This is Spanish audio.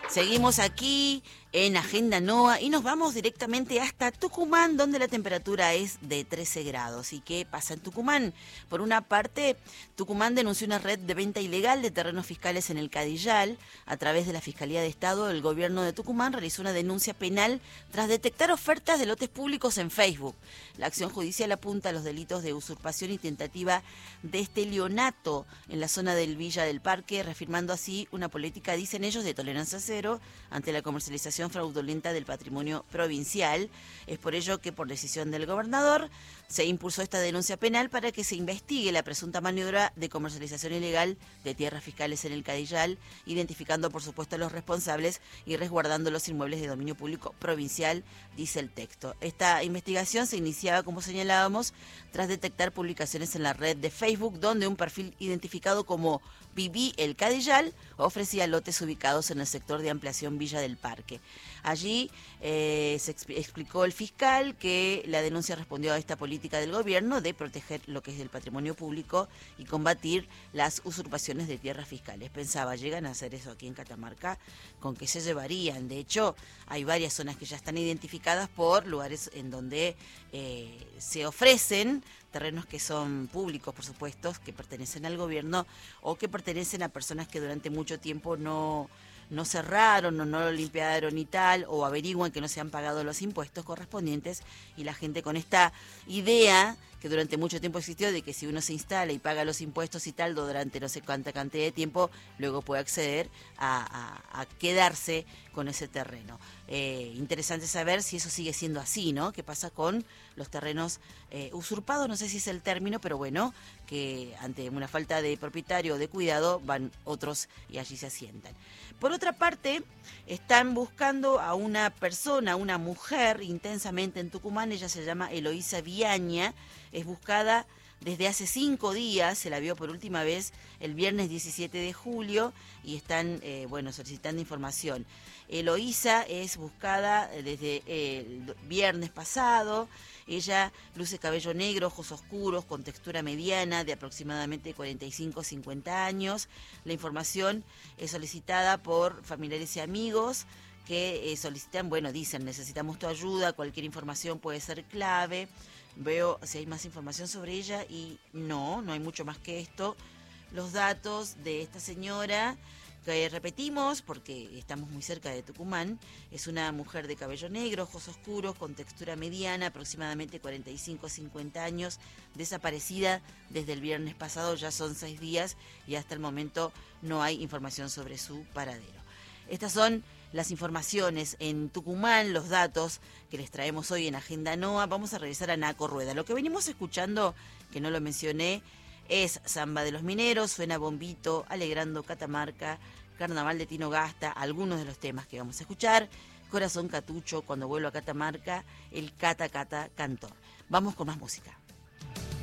Seguimos aquí en Agenda NOA y nos vamos directamente hasta Tucumán, donde la temperatura es de 13 grados. ¿Y qué pasa en Tucumán? Por una parte, Tucumán denunció una red de venta ilegal de terrenos fiscales en el Cadillal. A través de la Fiscalía de Estado, el gobierno de Tucumán realizó una denuncia penal tras detectar ofertas de lotes públicos en Facebook. La acción judicial apunta a los delitos de usurpación y tentativa de estelionato en la zona del Villa del Parque, reafirmando así una política, dicen ellos, de tolerancia cero ante la comercialización fraudulenta del patrimonio provincial. Es por ello que, por decisión del gobernador, se impulsó esta denuncia penal para que se investigue la presunta maniobra de comercialización ilegal de tierras fiscales en el Cadillal, identificando, por supuesto, a los responsables y resguardando los inmuebles de dominio público provincial, dice el texto. Esta investigación se iniciaba, como señalábamos, tras detectar publicaciones en la red de Facebook, donde un perfil identificado como Viví el Cadillal ofrecía lotes ubicados en el sector de ampliación Villa del Parque. Allí explicó el fiscal que la denuncia respondió a esta política del gobierno de proteger lo que es el patrimonio público y combatir las usurpaciones de tierras fiscales. Pensaba, llegan a hacer eso aquí en Catamarca, ¿con qué se llevarían? De hecho, hay varias zonas que ya están identificadas por lugares en donde se ofrecen terrenos que son públicos, por supuesto, que pertenecen al gobierno o que pertenecen a personas que durante mucho tiempo no cerraron o no lo limpiaron y tal, o averiguan que no se han pagado los impuestos correspondientes, y la gente con esta idea que durante mucho tiempo existió de que si uno se instala y paga los impuestos y tal durante no sé cuánta cantidad de tiempo, luego puede acceder a quedarse con ese terreno. Interesante saber si eso sigue siendo así, ¿no? ¿Qué pasa con los terrenos usurpados? No sé si es el término, pero bueno, que ante una falta de propietario o de cuidado van otros y allí se asientan. Por otra parte, están buscando a una persona, una mujer, intensamente en Tucumán. Ella se llama Eloísa Viaña, es buscada desde hace 5 días, se la vio por última vez el viernes 17 de julio y están solicitando información. Eloísa es buscada desde el viernes pasado. Ella luce cabello negro, ojos oscuros, con textura mediana, de aproximadamente 45-50 años. La información es solicitada por familiares y amigos que solicitan, dicen, necesitamos tu ayuda, cualquier información puede ser clave. Veo si hay más información sobre ella y no hay mucho más que esto. Los datos de esta señora, que repetimos porque estamos muy cerca de Tucumán, es una mujer de cabello negro, ojos oscuros, con textura mediana, aproximadamente 45-50 años, desaparecida desde el viernes pasado, ya son 6 días y hasta el momento no hay información sobre su paradero. Estas son las informaciones en Tucumán, los datos que les traemos hoy en Agenda NOA. Vamos a regresar a Naco Rueda. Lo que venimos escuchando, que no lo mencioné, es Samba de los Mineros, suena Bombito, Alegrando Catamarca, Carnaval de Tinogasta, algunos de los temas que vamos a escuchar, Corazón Catucho, Cuando vuelvo a Catamarca, el Cata Cata Cantor. Vamos con más música.